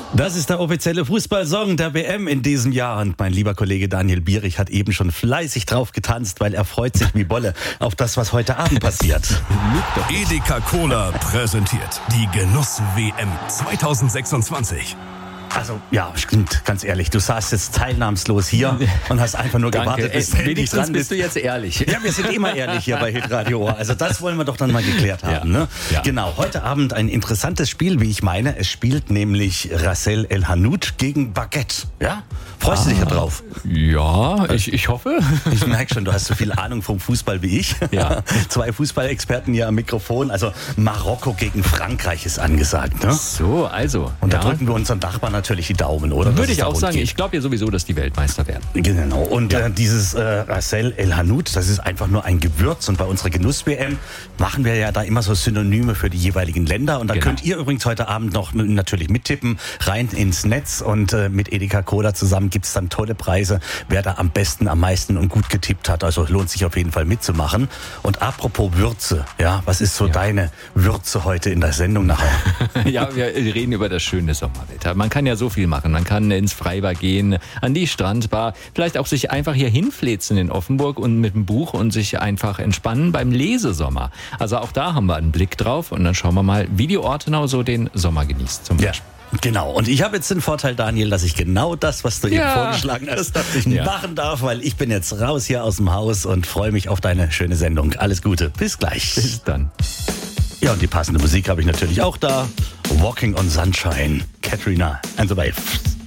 Das ist der offizielle Fußballsong der WM in diesem Jahr. Und mein lieber Kollege Daniel Bierich hat eben schon fleißig drauf getanzt, weil er freut sich wie Bolle auf das, was heute Abend passiert. Edeka Cola präsentiert die Genuss-WM 2026. Also, ja, stimmt, ganz ehrlich. Du saßt jetzt teilnahmslos hier und hast einfach nur gewartet, bis du endlich dran bist. Bist du jetzt ehrlich? Ja, wir sind immer ehrlich hier bei Hitradio Ohr. Also das wollen wir doch dann mal geklärt haben. Ne? Ja. Genau, heute Abend ein interessantes Spiel, wie ich meine. Es spielt nämlich Ras El Hanout gegen Baguette. Ja? Freust du dich ja drauf? Ja, ich hoffe. Ich merke schon, du hast so viel Ahnung vom Fußball wie ich. Ja. 2 Fußballexperten hier am Mikrofon. Also Marokko gegen Frankreich ist angesagt. Ne? So, also. Und da drücken wir unseren Nachbarn natürlich die Daumen, oder? Würde ich auch sagen. Ich glaube ja sowieso, dass die Weltmeister werden. Genau. Und dieses Ras El Hanout, das ist einfach nur ein Gewürz. Und bei unserer Genuss-WM machen wir ja da immer so Synonyme für die jeweiligen Länder. Und da könnt ihr übrigens heute Abend noch natürlich mittippen, rein ins Netz. Und mit Edeka Cola zusammen gibt's dann tolle Preise, wer da am besten, am meisten und gut getippt hat. Also lohnt sich auf jeden Fall mitzumachen. Und apropos Würze, ja, was ist so deine Würze heute in der Sendung nachher? Ja, wir reden über das schöne Sommerwetter. Man kann ja so viel machen. Man kann ins Freibad gehen, an die Strandbar, vielleicht auch sich einfach hier hinfläzen in Offenburg und mit dem Buch und sich einfach entspannen beim Lesesommer. Also auch da haben wir einen Blick drauf und dann schauen wir mal, wie die Ortenau so den Sommer genießt zum Beispiel. Genau. Und ich habe jetzt den Vorteil, Daniel, dass ich genau das, was du eben vorgeschlagen hast, machen darf, weil ich bin jetzt raus hier aus dem Haus und freue mich auf deine schöne Sendung. Alles Gute. Bis gleich. Bis dann. Ja, und die passende Musik habe ich natürlich auch da. Walking on Sunshine, Katrina and the Waves.